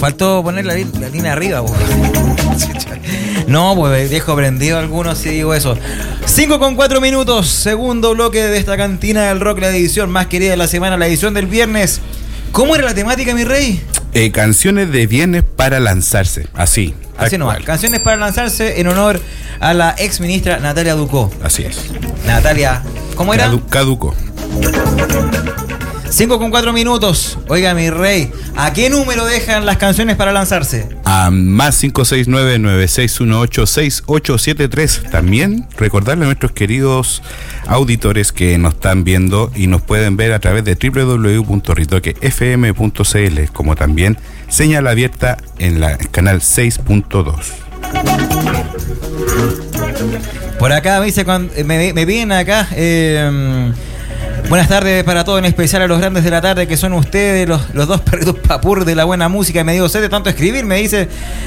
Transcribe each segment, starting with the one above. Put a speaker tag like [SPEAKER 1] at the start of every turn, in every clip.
[SPEAKER 1] faltó poner la línea arriba, pues. No, pues viejo prendido algunos, sí digo eso. 5:04, segundo bloque de esta cantina del rock, la edición más querida de la semana, la edición del viernes. ¿Cómo era la temática, mi rey?
[SPEAKER 2] Canciones de viernes para lanzarse, así
[SPEAKER 1] nomás, canciones para lanzarse en honor a la ex ministra Natalia Ducó.
[SPEAKER 2] Así es.
[SPEAKER 1] Natalia, ¿cómo era?
[SPEAKER 2] Caducó.
[SPEAKER 1] 5:04. Oiga, mi rey, ¿a qué número dejan las canciones para lanzarse?
[SPEAKER 2] A más 569-9618-6873. También recordarle a nuestros queridos auditores que nos están viendo y nos pueden ver a través de www.ritoquefm.cl, como también señal abierta en el canal 6.2.
[SPEAKER 1] Por acá me dice, me piden acá, buenas tardes para todos, en especial a los grandes de la tarde que son ustedes, los dos perritos papur de la buena música. Me dio sed de tanto escribir, me dice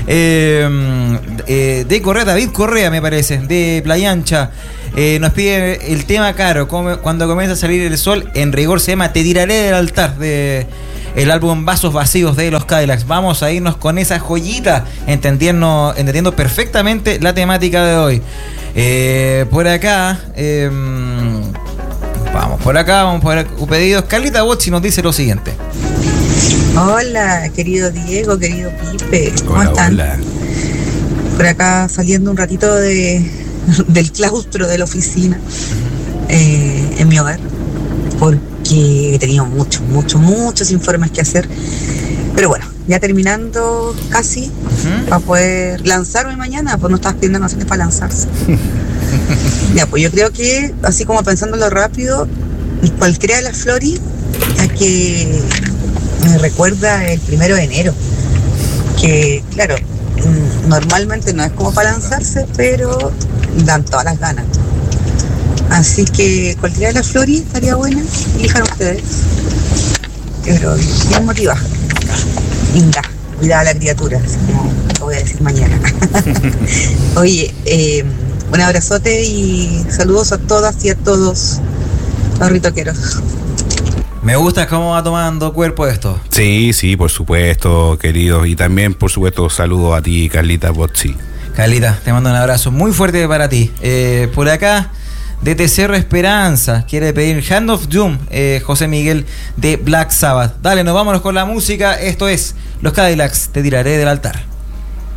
[SPEAKER 1] de Correa, David Correa me parece, de Playa Ancha. Nos pide el tema caro, cuando comienza a salir el sol, en rigor se llama Te tiraré del altar, de el álbum Vasos Vacíos de los Cadillacs. Vamos a irnos con esa joyita, entendiendo perfectamente la temática de hoy. Por acá, vamos por pedidos. Carlita Bocci nos dice lo siguiente.
[SPEAKER 3] Hola, querido Diego, querido Pipe, ¿cómo están?
[SPEAKER 2] Hola.
[SPEAKER 3] Por acá saliendo un ratito del claustro de la oficina, en mi hogar, porque he tenido muchos informes que hacer, pero bueno, ya terminando casi, para poder lanzarme mañana, pues no estabas pidiendo canciones para lanzarse. Ya, pues yo creo que, así como pensándolo rápido, cualquiera de las Flori, a que me recuerda el 1 de enero, que claro, normalmente no es como para lanzarse, pero dan todas las ganas. Así que cualquiera de las Flori estaría buena, elijan ustedes. Pero bien motivada. Linda, cuidada a la criatura, así como lo voy a decir mañana. Oye, un abrazote y saludos a todas y a todos los ritoqueros.
[SPEAKER 1] Me gusta cómo va tomando cuerpo esto.
[SPEAKER 2] Sí, por supuesto, queridos. Y también, por supuesto, saludos a ti, Carlita Bocci.
[SPEAKER 1] Carlita, te mando un abrazo muy fuerte para ti. Por acá, de Cerro Esperanza, quiere pedir Hand of Doom, José Miguel de Black Sabbath. Dale, vámonos con la música. Esto es Los Cadillacs, Te tiraré del altar.